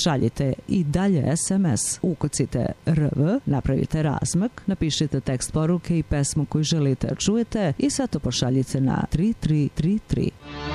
šaljite i dalje SMS. Ukucite RV, napravite razmak, napišite tekst poruke i pesmu koju želite da čujete i sve to pošaljite na 3333.